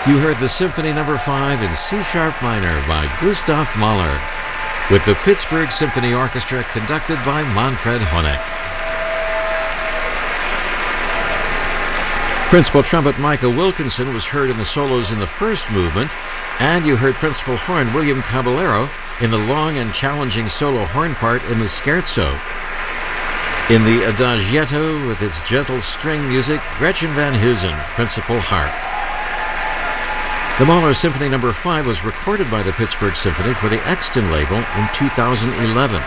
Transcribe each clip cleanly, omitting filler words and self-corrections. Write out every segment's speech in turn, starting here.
You heard the Symphony No. 5 in C-sharp minor by Gustav Mahler, with the Pittsburgh Symphony Orchestra conducted by Manfred Honeck. Principal trumpet Micah Wilkinson was heard in the solos in the first movement, and you heard principal horn William Caballero in the long and challenging solo horn part in the scherzo. In the Adagietto, with its gentle string music, Gretchen Van Huysen, principal harp. The Mahler Symphony No. 5 was recorded by the Pittsburgh Symphony for the Exton label in 2011.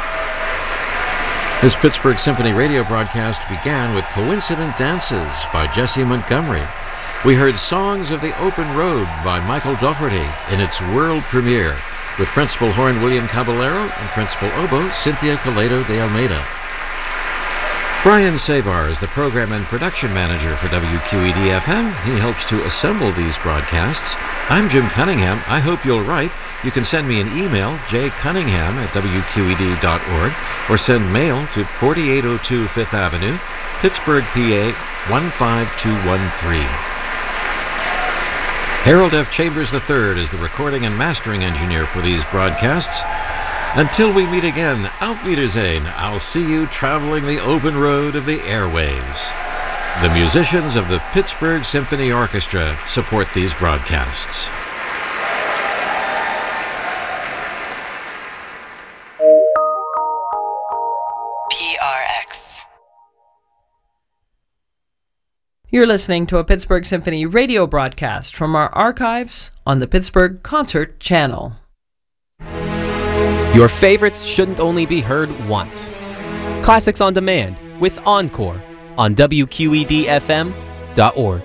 This Pittsburgh Symphony radio broadcast began with Coincident Dances by Jesse Montgomery. We heard Songs of the Open Road by Michael Dougherty in its world premiere, with principal horn William Caballero and principal oboe Cynthia Coledo de Almeida. Brian Savar is the program and production manager for WQED-FM. He helps to assemble these broadcasts. I'm Jim Cunningham. I hope you'll write. You can send me an email, jcunningham@wqed.org, or send mail to 4802 5th Avenue, Pittsburgh, PA 15213. Harold F. Chambers III is the recording and mastering engineer for these broadcasts. Until we meet again, auf Wiedersehen. I'll see you traveling the open road of the airwaves. The musicians of the Pittsburgh Symphony Orchestra support these broadcasts. PRX. You're listening to a Pittsburgh Symphony radio broadcast from our archives on the Pittsburgh Concert Channel. Your favorites shouldn't only be heard once. Classics on Demand with Encore on WQEDFM.org.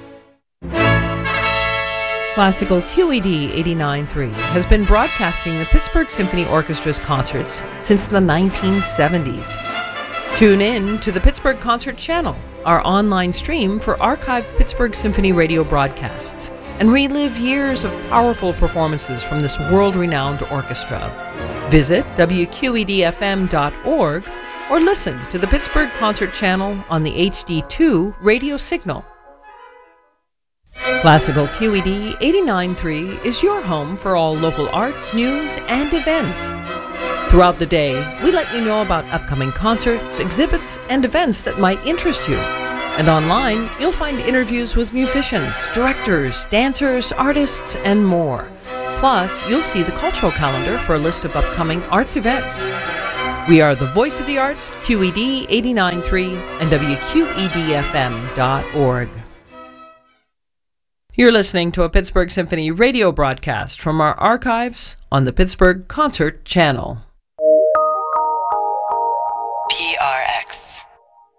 Classical QED 89.3 has been broadcasting the Pittsburgh Symphony Orchestra's concerts since the 1970s. Tune in to the Pittsburgh Concert Channel, our online stream for archived Pittsburgh Symphony radio broadcasts, and relive years of powerful performances from this world-renowned orchestra. Visit WQEDFM.org or listen to the Pittsburgh Concert Channel on the HD2 radio signal. Classical QED 89.3 is your home for all local arts, news, and events. Throughout the day, we let you know about upcoming concerts, exhibits, and events that might interest you. And online, you'll find interviews with musicians, directors, dancers, artists, and more. Plus, you'll see the cultural calendar for a list of upcoming arts events. We are the voice of the arts, QED 89.3 and WQEDFM.org. You're listening to a Pittsburgh Symphony radio broadcast from our archives on the Pittsburgh Concert Channel.